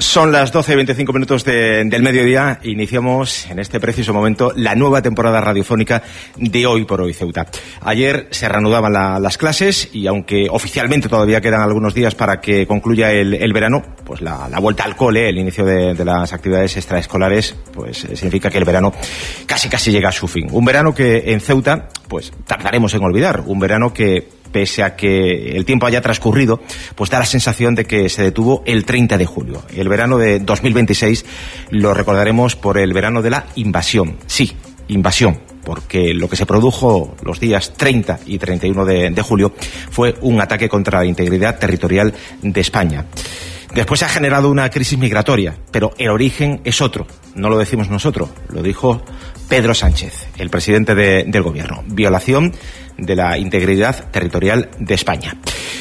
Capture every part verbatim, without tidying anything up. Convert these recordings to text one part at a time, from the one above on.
Son las doce y veinticinco minutos de, del mediodía. Iniciamos en este preciso momento la nueva temporada radiofónica de Hoy por Hoy Ceuta. Ayer se reanudaban la, las clases y aunque oficialmente todavía quedan algunos días para que concluya el, el verano, pues la, la vuelta al cole, el inicio de, de las actividades extraescolares, pues significa que el verano casi casi llega a su fin. Un verano que en Ceuta, pues tardaremos en olvidar. Un verano que, pese a que el tiempo haya transcurrido, pues da la sensación de que se detuvo el treinta de julio. El verano de dos mil veintiséis lo recordaremos por el verano de la invasión. Sí, invasión, porque lo que se produjo los días treinta y treinta y uno de, de julio fue un ataque contra la integridad territorial de España. Después se ha generado una crisis migratoria, pero el origen es otro. No lo decimos nosotros, lo dijo Pedro Sánchez, el presidente de, del gobierno. Violación de la integridad territorial de España.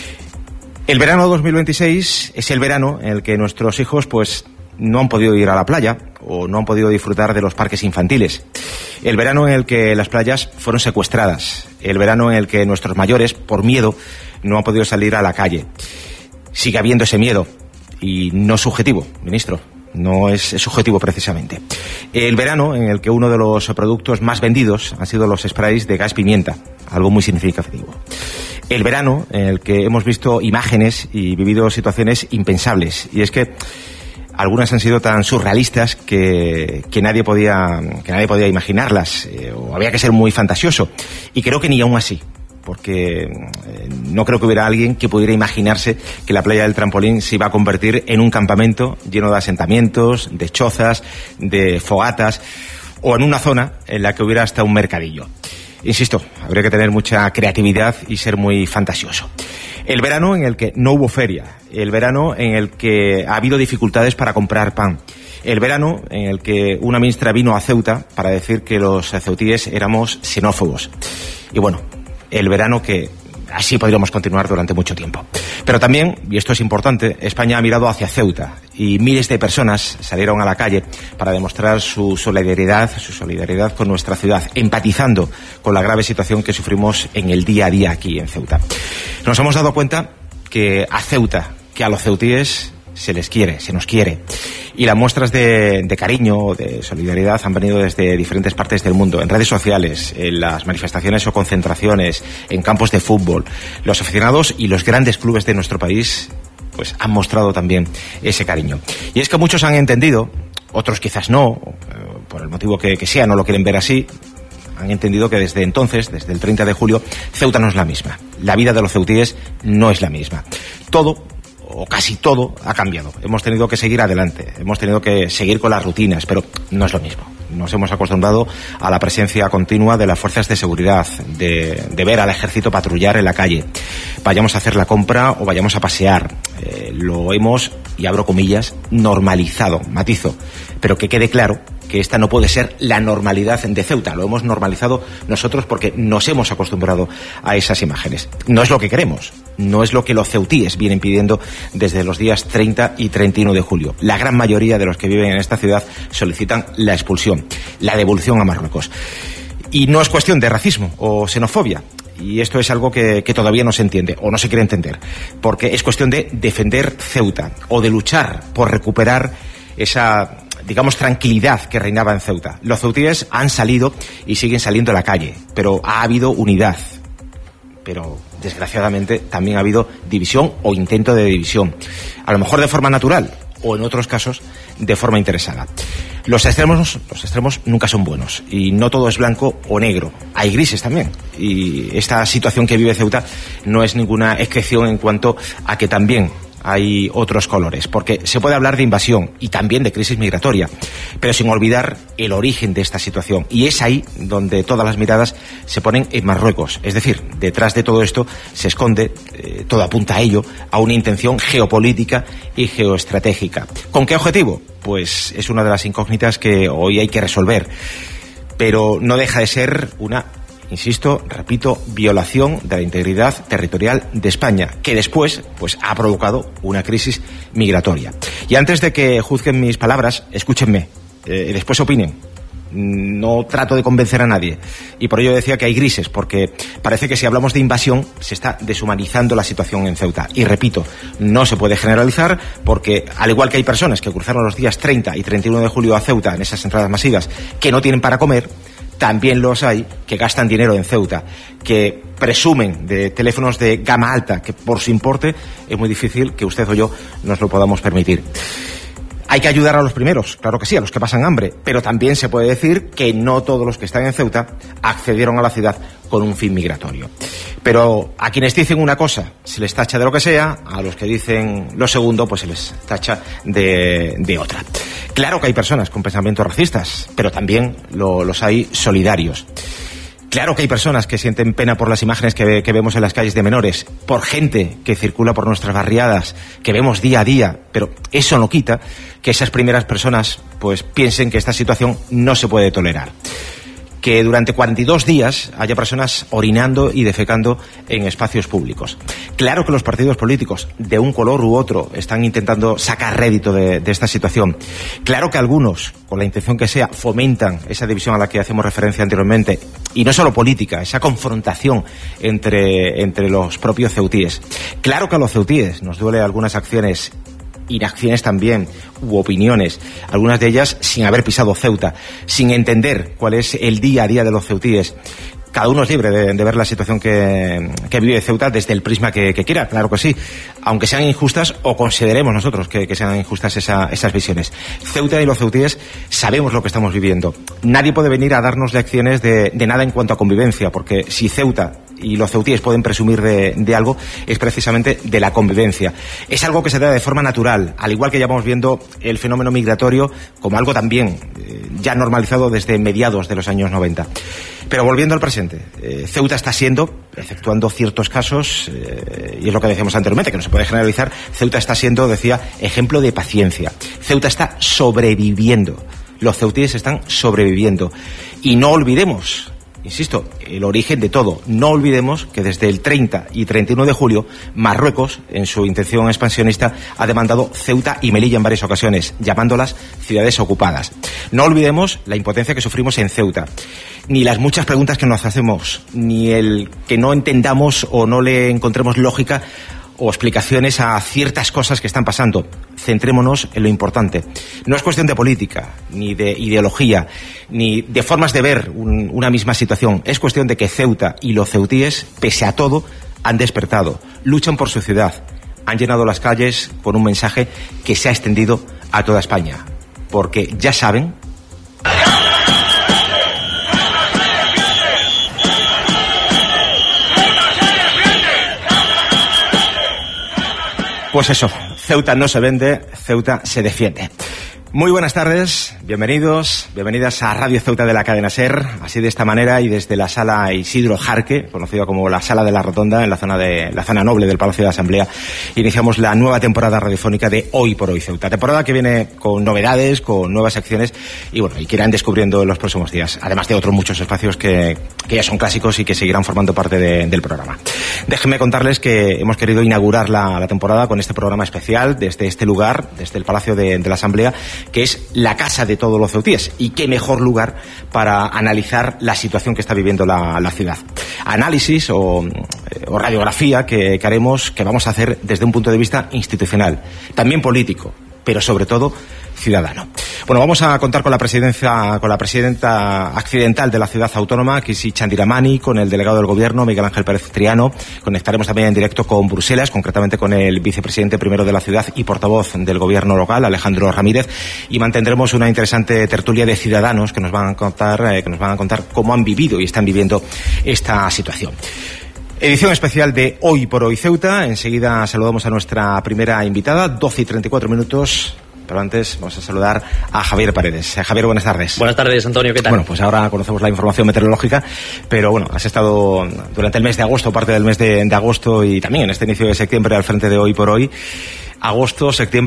El verano dos mil veintiséis es el verano en el que nuestros hijos pues no han podido ir a la playa o no han podido disfrutar de los parques infantiles. El verano en el que las playas fueron secuestradas. El verano en el que nuestros mayores, por miedo, no han podido salir a la calle. Sigue habiendo ese miedo y no subjetivo, ministro. No es subjetivo precisamente. El verano en el que uno de los productos más vendidos han sido los sprays de gas pimienta, algo muy significativo. El verano en el que hemos visto imágenes y vivido situaciones impensables. Y es que algunas han sido tan surrealistas que, que nadie podía que nadie podía imaginarlas, eh, o había que ser muy fantasioso. Y creo que ni aún así, porque eh, no creo que hubiera alguien que pudiera imaginarse que la playa del Trampolín se iba a convertir en un campamento lleno de asentamientos, de chozas, de fogatas, o en una zona en la que hubiera hasta un mercadillo. Insisto, habría que tener mucha creatividad y ser muy fantasioso. El verano en el que no hubo feria, el verano en el que ha habido dificultades para comprar pan, el verano en el que una ministra vino a Ceuta para decir que los ceutíes éramos xenófobos. Y bueno, el verano que así podríamos continuar durante mucho tiempo. Pero también, y esto es importante, España ha mirado hacia Ceuta y miles de personas salieron a la calle para demostrar su solidaridad, su solidaridad con nuestra ciudad, empatizando con la grave situación que sufrimos en el día a día aquí en Ceuta. Nos hemos dado cuenta que a Ceuta, que a los ceutíes se les quiere, se nos quiere. Y las muestras de, de cariño, de solidaridad han venido desde diferentes partes del mundo, en redes sociales, en las manifestaciones o concentraciones, en campos de fútbol. Los aficionados y los grandes clubes de nuestro país pues han mostrado también ese cariño. Y es que muchos han entendido, otros quizás no, por el motivo que, que sea, no lo quieren ver así, han entendido que desde entonces, desde el treinta de julio, Ceuta no es la misma. La vida de los ceutíes no es la misma. Todo, o casi todo, ha cambiado. Hemos tenido que seguir adelante, hemos tenido que seguir con las rutinas, pero no es lo mismo. Nos hemos acostumbrado a la presencia continua de las fuerzas de seguridad, de, de ver al ejército patrullar en la calle. Vayamos a hacer la compra o vayamos a pasear. Eh, lo hemos, y abro comillas, normalizado, matizo. Pero que quede claro que esta no puede ser la normalidad de Ceuta. Lo hemos normalizado nosotros porque nos hemos acostumbrado a esas imágenes. No es lo que queremos, no es lo que los ceutíes vienen pidiendo desde los días treinta y treinta y uno de julio. La gran mayoría de los que viven en esta ciudad solicitan la expulsión, la devolución a Marruecos. Y no es cuestión de racismo o xenofobia. Y esto es algo que, que todavía no se entiende o no se quiere entender, porque es cuestión de defender Ceuta o de luchar por recuperar esa, digamos, tranquilidad que reinaba en Ceuta. Los ceutíes han salido y siguen saliendo a la calle, pero ha habido unidad. Pero, desgraciadamente, también ha habido división o intento de división. A lo mejor de forma natural o, en otros casos, de forma interesada. Los extremos, los extremos nunca son buenos y no todo es blanco o negro. Hay grises también. Y esta situación que vive Ceuta no es ninguna excepción en cuanto a que también hay otros colores, porque se puede hablar de invasión y también de crisis migratoria, pero sin olvidar el origen de esta situación. Y es ahí donde todas las miradas se ponen en Marruecos. Es decir, detrás de todo esto se esconde, eh, todo apunta a ello, a una intención geopolítica y geoestratégica. ¿Con qué objetivo? Pues es una de las incógnitas que hoy hay que resolver, pero no deja de ser una, insisto, repito, violación de la integridad territorial de España, que después pues ha provocado una crisis migratoria. Y antes de que juzguen mis palabras, escúchenme, eh, y después opinen. no trato de convencer a nadie. Y por ello decía que hay grises, porque parece que si hablamos de invasión se está deshumanizando la situación en Ceuta. Y repito, no se puede generalizar, porque al igual que hay personas que cruzaron los días treinta y treinta y uno de julio a Ceuta en esas entradas masivas que no tienen para comer, también los hay que gastan dinero en Ceuta, que presumen de teléfonos de gama alta, que por su importe es muy difícil que usted o yo nos lo podamos permitir. Hay que ayudar a los primeros, claro que sí, a los que pasan hambre, pero también se puede decir que no todos los que están en Ceuta accedieron a la ciudad con un fin migratorio. Pero a quienes dicen una cosa se les tacha de lo que sea, a los que dicen lo segundo pues se les tacha de, de otra. Claro que hay personas con pensamientos racistas, pero también lo, los hay solidarios. Claro que hay personas que sienten pena por las imágenes que, que vemos en las calles de menores, por gente que circula por nuestras barriadas, que vemos día a día, pero eso no quita que esas primeras personas pues piensen que esta situación no se puede tolerar. Que durante cuarenta y dos días haya personas orinando y defecando en espacios públicos. Claro que los partidos políticos, de un color u otro, están intentando sacar rédito de, de esta situación. Claro que algunos, con la intención que sea, fomentan esa división a la que hacemos referencia anteriormente, y no solo política, esa confrontación entre, entre los propios ceutíes. Claro que a los ceutíes nos duele algunas acciones, inacciones también, u opiniones, algunas de ellas sin haber pisado Ceuta, sin entender cuál es el día a día de los ceutíes. Cada uno es libre de, de ver la situación que, que vive Ceuta desde el prisma que, que quiera, claro que sí, aunque sean injustas o consideremos nosotros que, que sean injustas esa, esas visiones. Ceuta y los ceutíes sabemos lo que estamos viviendo. Nadie puede venir a darnos lecciones de, de nada en cuanto a convivencia, porque si Ceuta y los ceutíes pueden presumir de, de algo, es precisamente de la convivencia. Es algo que se da de forma natural, al igual que ya vamos viendo el fenómeno migratorio como algo también eh, ya normalizado desde mediados de los años noventa. Pero volviendo al presente, eh, Ceuta está siendo, exceptuando ciertos casos, eh, y es lo que decíamos anteriormente, que no se puede generalizar, Ceuta está siendo, decía, ejemplo de paciencia. Ceuta está sobreviviendo. Los ceutíes están sobreviviendo. Y no olvidemos, insisto, el origen de todo. No olvidemos que desde el treinta y treinta y uno de julio, Marruecos, en su intención expansionista, ha demandado Ceuta y Melilla en varias ocasiones, llamándolas ciudades ocupadas. No olvidemos la impotencia que sufrimos en Ceuta, ni las muchas preguntas que nos hacemos, ni el que no entendamos o no le encontremos lógica o explicaciones a ciertas cosas que están pasando. Centrémonos en lo importante. No es cuestión de política, ni de ideología, ni de formas de ver un, una misma situación. Es cuestión de que Ceuta y los ceutíes, pese a todo, han despertado, luchan por su ciudad, han llenado las calles con un mensaje que se ha extendido a toda España. Porque ya saben... Pues eso, Ceuta no se vende, Ceuta se defiende. Muy buenas tardes, bienvenidos, bienvenidas a Radio Ceuta de la cadena SER, así de esta manera y desde la sala Isidro Jarque, conocida como la Sala de la Rotonda, en la zona de la zona noble del Palacio de la Asamblea, iniciamos la nueva temporada radiofónica de Hoy por Hoy Ceuta. Temporada que viene con novedades, con nuevas secciones y bueno, y que irán descubriendo en los próximos días, además de otros muchos espacios que, que ya son clásicos y que seguirán formando parte de, del programa. Déjenme contarles que hemos querido inaugurar la, la temporada con este programa especial desde este lugar, desde el Palacio de, de la Asamblea, que es la casa de todos los ceutíes. Y qué mejor lugar para analizar la situación que está viviendo la, la ciudad. Análisis o, o radiografía que, que haremos, que vamos a hacer desde un punto de vista institucional, también político, pero sobre todo ciudadano. Bueno, vamos a contar con la presidencia, con la presidenta accidental de la ciudad autónoma, Kisi Chandiramani, con el delegado del gobierno, Miguel Ángel Pérez Triano. Conectaremos también en directo con Bruselas, concretamente con el vicepresidente primero de la ciudad y portavoz del gobierno local, Alejandro Ramírez, y mantendremos una interesante tertulia de ciudadanos que nos van a contar, eh, que nos van a contar cómo han vivido y están viviendo esta situación. Edición especial de Hoy por Hoy Ceuta. Enseguida saludamos a nuestra primera invitada, doce y treinta y cuatro minutos. Pero antes vamos a saludar a Javier Paredes. Javier, buenas tardes. Buenas tardes, Antonio, ¿qué tal? Bueno, pues ahora conocemos la información meteorológica, pero bueno, has estado durante el mes de agosto, parte del mes de, de agosto y también en este inicio de septiembre al frente de Hoy por Hoy. Agosto, septiembre,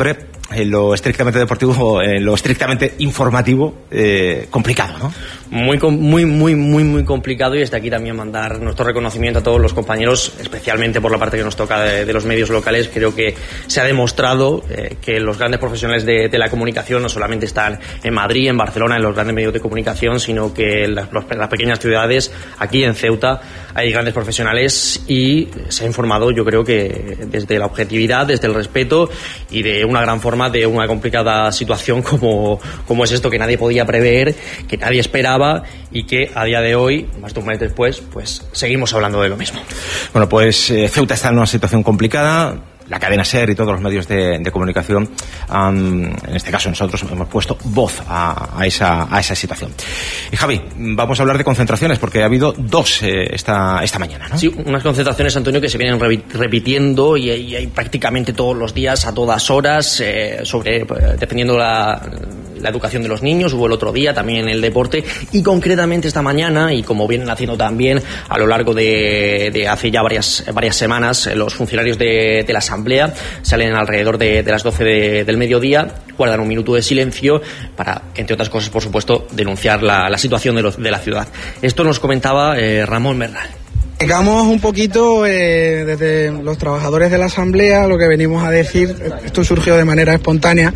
en lo estrictamente deportivo, en lo estrictamente informativo, eh, complicado, ¿no? Muy, muy, muy, muy, muy complicado, y desde aquí también mandar nuestro reconocimiento a todos los compañeros, especialmente por la parte que nos toca de, de los medios locales. Creo que se ha demostrado eh, que los grandes profesionales de, de la comunicación no solamente están en Madrid, en Barcelona, en los grandes medios de comunicación, sino que en las, las pequeñas ciudades, aquí en Ceuta, hay grandes profesionales, y se ha informado, yo creo que desde la objetividad, desde el respeto y de una gran forma de una complicada situación como, como es esto, que nadie podía prever, que nadie esperaba, y que a día de hoy, más de un mes después, pues seguimos hablando de lo mismo. Bueno, pues eh, Ceuta está en una situación complicada. La cadena SER y todos los medios de, de comunicación, um, en este caso nosotros hemos puesto voz a, a, esa, a esa situación. Y Javi, vamos a hablar de concentraciones, porque ha habido dos eh, esta, esta mañana, ¿no? Sí, unas concentraciones, Antonio, que se vienen re- repitiendo y, y hay prácticamente todos los días, a todas horas, eh, sobre dependiendo la, la educación de los niños. Hubo el otro día también en el deporte, y concretamente esta mañana, y como vienen haciendo también a lo largo de, de hace ya varias, varias semanas, los funcionarios de, de la Asamblea salen alrededor de, de las doce de, del mediodía, guardan un minuto de silencio para, entre otras cosas, por supuesto, denunciar la, la situación de, los, de la ciudad. Esto nos comentaba eh, Ramón Bernal. Llegamos un poquito eh, desde los trabajadores de la Asamblea, lo que venimos a decir. Esto surgió de manera espontánea.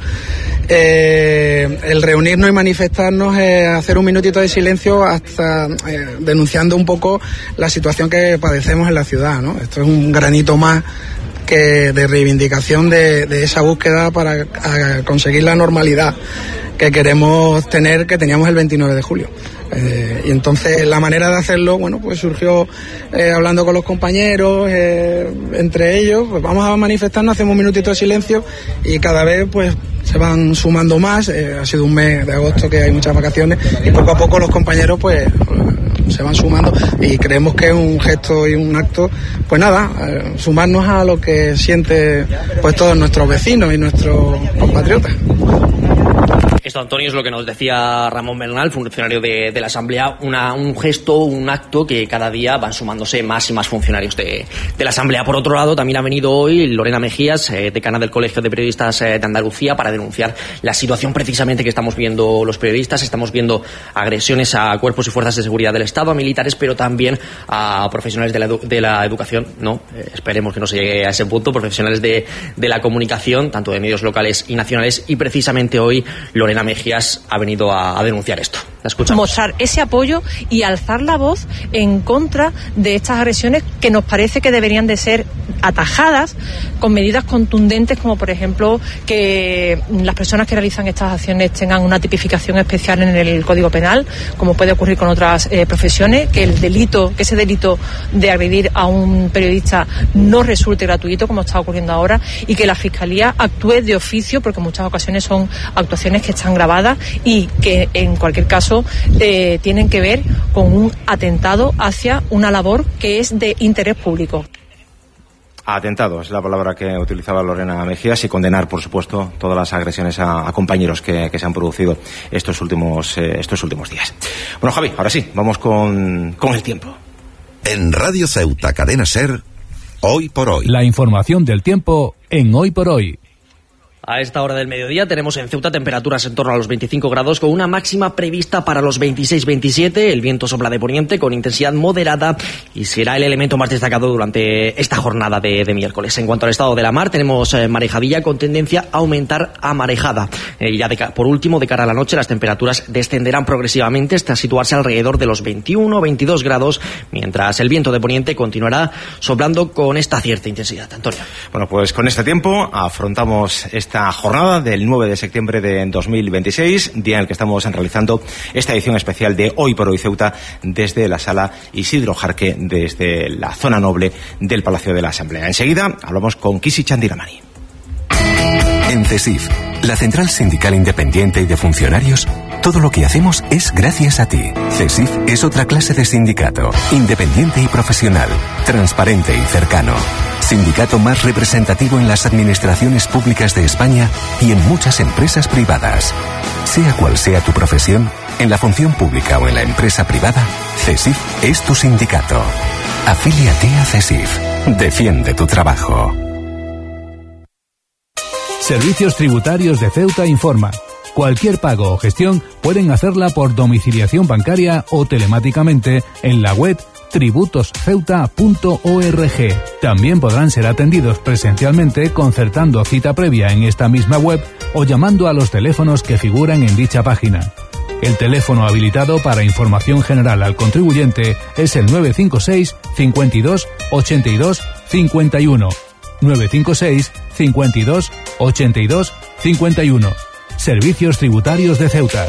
Eh, el reunirnos y manifestarnos, eh, hacer un minutito de silencio hasta eh, denunciando un poco la situación que padecemos en la ciudad, ¿no? Esto es un granito más que de reivindicación de, de esa búsqueda para a conseguir la normalidad que queremos tener, que teníamos el veintinueve de julio. Eh, y entonces la manera de hacerlo, bueno, pues surgió eh, hablando con los compañeros, eh, entre ellos, pues vamos a manifestarnos, hacemos un minutito de silencio, y cada vez pues se van sumando más. Eh, ha sido un mes de agosto que hay muchas vacaciones, y poco a poco los compañeros pues se van sumando, y creemos que es un gesto y un acto, pues nada, eh, sumarnos a lo que siente pues todos nuestros vecinos y nuestros compatriotas. Esto, Antonio, es lo que nos decía Ramón Bernal, funcionario de, de la Asamblea, una, un gesto, un acto que cada día van sumándose más y más funcionarios de, de la Asamblea. Por otro lado, también ha venido hoy Lorena Mejías, eh, decana del Colegio de Periodistas eh, de Andalucía, para denunciar la situación precisamente que estamos viendo los periodistas. Estamos viendo agresiones a cuerpos y fuerzas de seguridad del Estado, a militares, pero también a profesionales de la, edu- de la educación, no, eh, esperemos que no se llegue a ese punto, profesionales de, de la comunicación, tanto de medios locales y nacionales, y precisamente hoy Lorena Mejías ha venido a, a denunciar esto. La escuchamos. Mostrar ese apoyo y alzar la voz en contra de estas agresiones, que nos parece que deberían de ser atajadas con medidas contundentes, como por ejemplo que las personas que realizan estas acciones tengan una tipificación especial en el Código Penal, como puede ocurrir con otras eh, profesiones, que el delito, que ese delito de agredir a un periodista no resulte gratuito, como está ocurriendo ahora, y que la Fiscalía actúe de oficio, porque en muchas ocasiones son actuaciones que están grabadas y que en cualquier caso eh, tienen que ver con un atentado hacia una labor que es de interés público. Atentado es la palabra que utilizaba Lorena Mejías, y condenar, por supuesto, todas las agresiones a, a compañeros que, que se han producido estos últimos eh, estos últimos días. Bueno, Javi, ahora sí, vamos con, con el tiempo. En Radio Ceuta, Cadena SER, Hoy por Hoy. La información del tiempo en Hoy por Hoy. A esta hora del mediodía tenemos en Ceuta temperaturas en torno a los veinticinco grados, con una máxima prevista para los veintiséis veintisiete. El viento sopla de poniente con intensidad moderada y será el elemento más destacado durante esta jornada de, de miércoles. En cuanto al estado de la mar, tenemos eh, marejadilla con tendencia a aumentar a marejada. Eh, ya de, por último, de cara a la noche, las temperaturas descenderán progresivamente hasta situarse alrededor de los veintiuno veintidós grados, mientras el viento de poniente continuará soplando con esta cierta intensidad. Antonio. Bueno, pues con este tiempo afrontamos esta Esta jornada del nueve de septiembre de dos mil veintiséis, día en el que estamos realizando esta edición especial de Hoy por Hoy Ceuta desde la sala Isidro Jarque, desde la zona noble del Palacio de la Asamblea. Enseguida hablamos con Kisi Chandiramani. En CESIF, la Central Sindical Independiente y de Funcionarios, todo lo que hacemos es gracias a ti. CESIF es otra clase de sindicato, independiente y profesional, transparente y cercano. Sindicato más representativo en las administraciones públicas de España y en muchas empresas privadas. Sea cual sea tu profesión, en la función pública o en la empresa privada, CESIF es tu sindicato. Afíliate a CESIF. Defiende tu trabajo. Servicios Tributarios de Ceuta informa. Cualquier pago o gestión pueden hacerla por domiciliación bancaria o telemáticamente en la web tributos ceuta punto org. También podrán ser atendidos presencialmente concertando cita previa en esta misma web o llamando a los teléfonos que figuran en dicha página. El teléfono habilitado para información general al contribuyente es el nueve cinco seis, cincuenta y dos, ochenta y dos, cincuenta y uno. nueve cinco seis, cincuenta y dos, ochenta y dos, cincuenta y uno. Servicios Tributarios de Ceuta.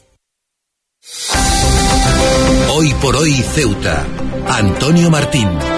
Hoy por hoy Ceuta. Antonio Martín.